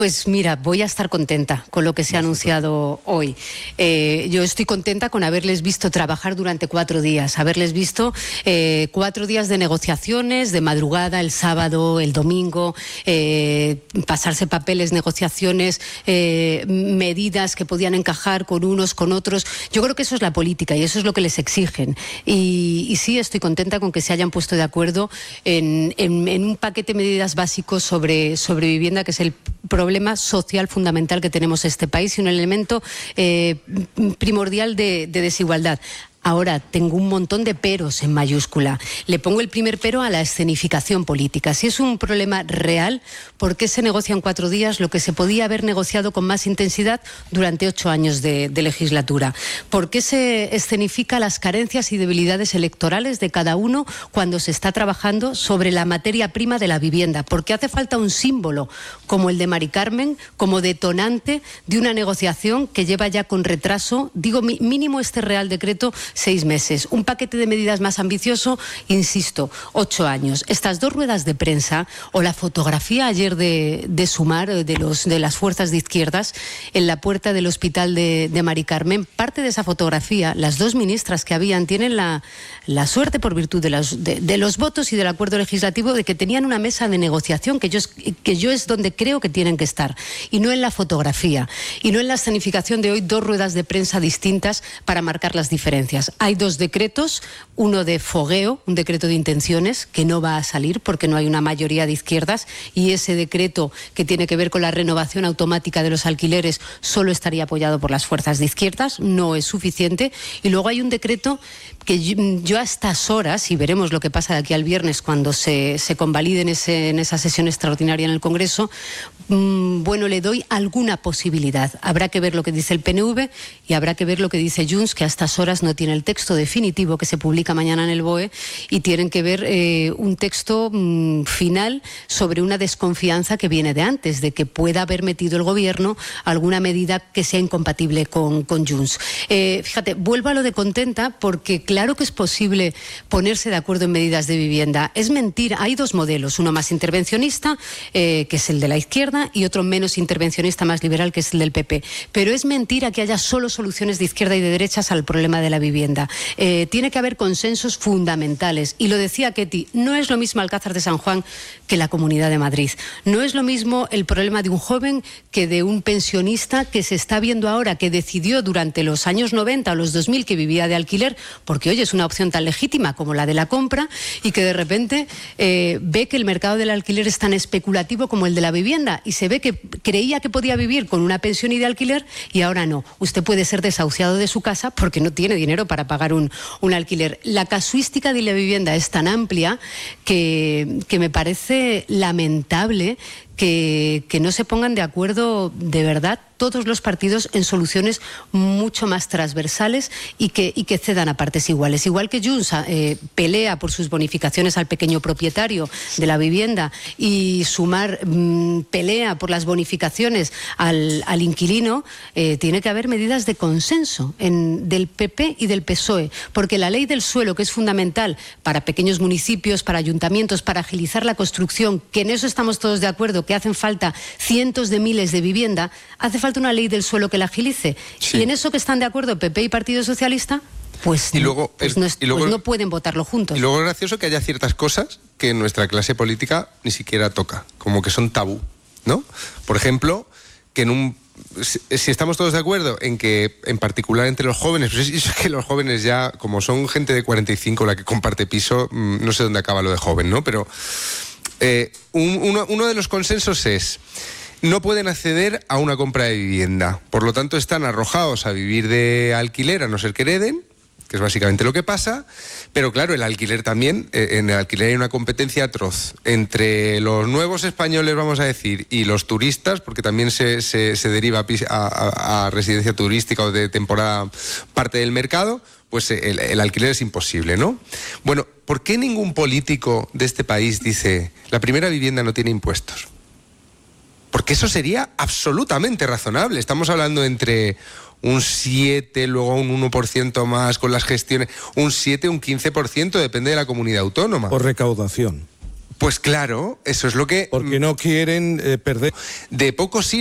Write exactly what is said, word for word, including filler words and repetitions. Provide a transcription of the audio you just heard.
Pues mira, voy a estar contenta con lo que se ha anunciado hoy. Eh, yo estoy contenta con haberles visto trabajar durante cuatro días, haberles visto eh, cuatro días de negociaciones, de madrugada, el sábado, el domingo, eh, pasarse papeles, negociaciones, eh, medidas que podían encajar con unos, con otros. Yo creo que eso es la política y eso es lo que les exigen. Y, y sí, estoy contenta con que se hayan puesto de acuerdo en, en, en un paquete de medidas básicos sobre, sobre vivienda, que es el problema social fundamental que tenemos en este país y un elemento eh, primordial de, de desigualdad. Ahora, tengo un montón de peros en mayúscula. Le pongo el primer pero a la escenificación política. Si es un problema real, ¿por qué se negocia en cuatro días lo que se podía haber negociado con más intensidad durante ocho años de, de legislatura? ¿Por qué se escenifica las carencias y debilidades electorales de cada uno cuando se está trabajando sobre la materia prima de la vivienda? ¿Por qué hace falta un símbolo como el de Mari Carmen como detonante de una negociación que lleva ya con retraso, digo mínimo este Real Decreto, seis meses? Un paquete de medidas más ambicioso, insisto, ocho años. Estas dos ruedas de prensa o la fotografía ayer de, de Sumar, de, los, de las fuerzas de izquierdas, en la puerta del hospital de, de Mari Carmen, parte de esa fotografía, las dos ministras que habían tienen la, la suerte, por virtud de los, de, de los votos y del acuerdo legislativo, de que tenían una mesa de negociación que yo, es, que yo es donde creo que tienen que estar, y no en la fotografía, y no en la escenificación de hoy, dos ruedas de prensa distintas para marcar las diferencias. Hay dos decretos, uno de fogueo, un decreto de intenciones que no va a salir porque no hay una mayoría de izquierdas, y ese decreto que tiene que ver con la renovación automática de los alquileres solo estaría apoyado por las fuerzas de izquierdas, no es suficiente. Y luego hay un decreto que yo, yo a estas horas, y veremos lo que pasa de aquí al viernes cuando se, se convalide en, ese, en esa sesión extraordinaria en el Congreso, mmm, bueno, le doy alguna posibilidad. Habrá que ver lo que dice el P N V y habrá que ver lo que dice Junts, que a estas horas no tiene el texto definitivo que se publica mañana en el B O E, y tienen que ver eh, un texto mmm, final sobre una desconfianza que viene de antes, de que pueda haber metido el Gobierno alguna medida que sea incompatible con, con Junts. Eh, fíjate, vuelvo a lo de contenta porque claro que es posible ponerse de acuerdo en medidas de vivienda. Es mentira, hay dos modelos, uno más intervencionista, eh, que es el de la izquierda, y otro menos intervencionista, más liberal, que es el del P P. Pero es mentira que haya solo soluciones de izquierda y de derechas al problema de la vivienda. Eh, tiene que haber consensos fundamentales. Y lo decía Ketty, no es lo mismo Alcázar de San Juan que la Comunidad de Madrid. No es lo mismo el problema de un joven que de un pensionista que se está viendo ahora, que decidió durante los años noventa o los dos mil que vivía de alquiler, porque oye, es una opción tan legítima como la de la compra, y que de repente eh, ve que el mercado del alquiler es tan especulativo como el de la vivienda, y se ve que creía que podía vivir con una pensión y de alquiler y ahora no. Usted puede ser desahuciado de su casa porque no tiene dinero para pagar un, un alquiler. La casuística de la vivienda es tan amplia que, que me parece lamentable que, que no se pongan de acuerdo de verdad todos los partidos en soluciones mucho más transversales y que, y que cedan a partes iguales. Igual que Junts eh, pelea por sus bonificaciones al pequeño propietario de la vivienda y Sumar mmm, pelea por las bonificaciones al, al inquilino, eh, tiene que haber medidas de consenso en, del P P y del P S O E, porque la ley del suelo, que es fundamental para pequeños municipios, para ayuntamientos, para agilizar la construcción, que en eso estamos todos de acuerdo, que hacen falta cientos de miles de vivienda, hace falta una ley del suelo que la agilice. Sí. Y en eso que están de acuerdo P P y Partido Socialista, pues, y luego, pues, es, no, es, y luego, pues no pueden votarlo juntos. Y luego es gracioso que haya ciertas cosas que nuestra clase política ni siquiera toca, como que son tabú, ¿no? Por ejemplo, que en un... Si, si estamos todos de acuerdo en que, en particular entre los jóvenes, pues es, es que los jóvenes ya, como son gente de cuarenta y cinco la que comparte piso, no sé dónde acaba lo de joven, ¿no? Pero eh, un, uno, uno de los consensos es: no pueden acceder a una compra de vivienda, por lo tanto están arrojados a vivir de alquiler a no ser que hereden, que es básicamente lo que pasa. Pero claro, el alquiler también, eh, en el alquiler hay una competencia atroz entre los nuevos españoles, vamos a decir, y los turistas, porque también se, se, se deriva a, a, a residencia turística o de temporada parte del mercado. Pues el, el alquiler es imposible, ¿no? Bueno, ¿por qué ningún político de este país dice la primera vivienda no tiene impuestos? Porque eso sería absolutamente razonable. Estamos hablando entre un siete, luego un uno por ciento más con las gestiones, un siete, un quince por ciento, depende de la comunidad autónoma. Por recaudación. Pues claro, eso es lo que... Porque no quieren eh, perder... De poco sí.